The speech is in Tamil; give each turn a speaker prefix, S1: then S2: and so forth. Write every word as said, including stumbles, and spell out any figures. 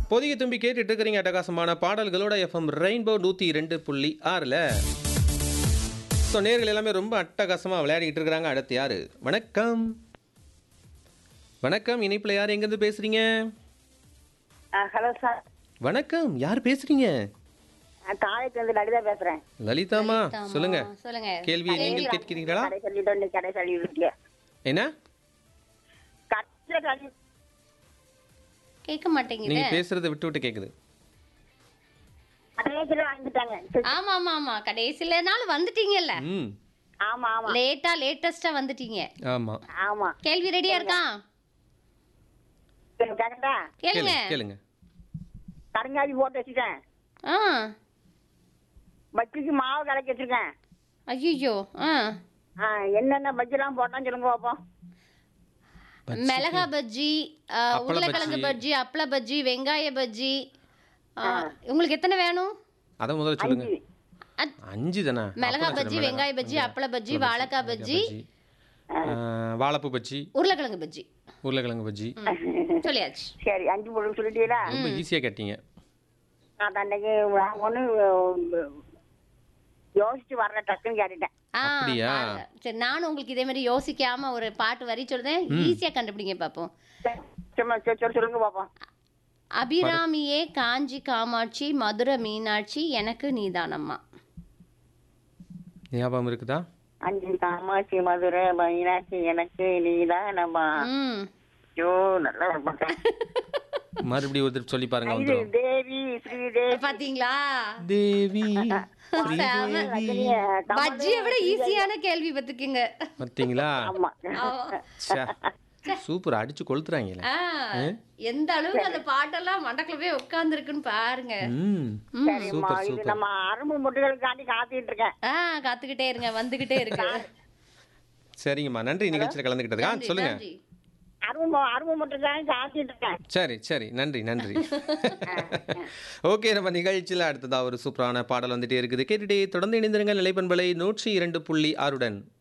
S1: பொதிகை தும்பி கேட்டுட்டு இருக்கிறீங்க அட்டகாசமான பாடல்களோட எஃப்எம் ரெயின்போ நூற்றி ரெண்டு புள்ளி ஆறில். ஸோ நேர்கள் எல்லாமே ரொம்ப அட்டகாசமாக விளையாடிக்கிட்டு இருக்கிறாங்க. அடுத்து யார்? வணக்கம் வணக்கம், இணைப்பில் யார், எங்கேருந்து பேசுகிறீங்க?
S2: Hello sir.
S1: வணக்கம், யார் பேசுகிறீங்க?
S2: காலேஜ்லேருந்து லலிதா பேசுகிறேன்.
S1: லலிதாமா, சொல்லுங்க.
S3: சொல்லுங்க.
S1: கேள்வியை நீங்கள் கேட்கிறீங்களா?
S2: கடை சொல்லிட்டு கடை சொல்லி
S1: என்ன
S2: கடை
S3: கேட்க மாட்டேங்குது.
S1: நீங்கள் பேசுகிறத விட்டு விட்டு கேட்குது.
S2: கடைசியில் வாங்கிட்டாங்க.
S3: ஆமா ஆமா ஆமா கடைசில நாள் வந்துட்டீங்கல்ல.
S1: ம்
S2: ஆமா ஆமா
S3: லேட்டா லேட்டஸ்டா வந்துட்டீங்க.
S1: ஆமாம்,
S2: ஆமா.
S3: கேள்வி ரெடியா இருக்கா?
S2: கேட்கட்டா?
S3: கேளுங்க.
S1: கேளுங்க கேளுங்க.
S2: கருங்காலி போட்டு வச்சுட்டேன்.
S3: ஆ
S2: பஜ்ஜிக்கு மாவு கலக்கி வச்சிருக்கேன்.
S3: ஐயோ. ஆ
S2: ஆ, என்னென்ன பஜ்ஜிலாம் போட்டான்னு சொல்லுங்க பார்ப்போம்.
S3: மிளகா பஜ்ஜி, ஆ,
S1: அப்பள
S3: உருளைக்கிழங்கு
S1: பஜ்ஜி.
S3: பஜ்ஜி, அப்பள பஜ்ஜி, வெங்காய பஜ்ஜி. ஆ, உங்களுக்கு எத்தனை வேணும்?
S1: அதை முதல்ல சொல்லுங்க.
S2: அஞ்சு.
S3: அத்-
S1: அஞ்சு தானே?
S3: மிளகா
S1: அப்பளம்
S3: பஜ்ஜி,
S1: சரி,
S3: வெங்காய பஜ்ஜி,
S1: மிளகா,
S3: அப்பள பஜ்ஜி,
S1: அப்பள
S3: வாழைக்காய் பஜ்ஜி,
S1: ஆ, வாழைப்பூ பஜ்ஜி,
S3: உருளைக்கிழங்கு பஜ்ஜி.
S1: உருளைக்கிழங்கு பஜ்ஜி.
S3: ம், சொல்லியாச்சு.
S2: சரி, அஞ்சு பொருள் சொல்லிட்டீங்களா?
S1: ரொம்ப ஈஸியாக கேட்டீங்க.
S2: நான் அன்னைக்கு ஒன்று யோசிச்சு வர்ற டக்குன்னு கேட்டுட்டேன்.
S3: ஆ,
S1: அப்படியா?
S3: பாருங்க. சரி, நானும் உங்களுக்கு இதே மாதிரி யோசிக்காம ஒரு பாட்டு வரி சொல்றேன், ஈஸியா கண்டுபிடிங்க பாப்போம்.
S2: சரி, சும்மா சொல் சொல் சொல்லுங்க பார்ப்போம்.
S3: அபிராமியே காஞ்சி காமாட்சி மதுரை மீனாட்சி எனக்கு நீதானம்மா.
S1: ஞாபகம் இருக்குதா?
S2: அஞ்சு காமாட்சி மதுரை மீனாட்சி எனக்கு நீதான் நம்ம.
S3: ம்
S2: ஐயோ, நல்லா பாட்டேன்.
S1: மறுபடியும் ஒரு திருப்பி சொல்லி பாருங்க.
S2: இது
S1: வந்துடும்.
S2: தேவி ஸ்ரீதேவி.
S3: பாத்தீங்களா?
S1: தேவி
S3: பஜ்ஜியை விட ஈஸியான கேள்வி பத்துக்குங்க.
S1: பார்த்தீங்களா?
S2: ஆமா.
S1: ச்சே, சூப்பர், அடிச்சு கொளுத்துறாங்களே.
S3: ஆ, எந்த அளவுக்கு அந்த பாட்டெல்லாம் மண்டக்குள்ள போய் உட்கார்ந்து இருக்குன்னு பாருங்க.
S1: ம்
S2: சரிம்மா,
S1: சூப்பர்
S2: இது
S1: சூப்பர்.
S2: நம்ம அரும்பு முட்டுகளுக்காண்டி காத்துக்கிட்டு இருக்கேன்.
S3: ஆ, காத்துக்கிட்டே இருங்க, வந்துகிட்டே இருக்கு.
S1: சரிங்கம்மா, நன்றி நிகழ்ச்சியில் கலந்துக்கிட்டதுக்கா.
S3: நன்றி,
S1: சொல்லுங்க.
S3: நன்றி.
S2: அரும்பு அரும்பு முட்டுக்காண்டி காத்துக்கிட்டு இருக்கேன்.
S1: சரி சரி, நன்றி நன்றி. ஓகே, நம்ம நிகழ்ச்சியில் அடுத்ததா ஒரு சூப்பரான பாடல் வந்துட்டே இருக்குது. கேட்டுட்டே தொடர்ந்து இணைந்திருங்கள் நிலைப்பண்பலை நூற்றி இரண்டு புள்ளி ஆறுடன்.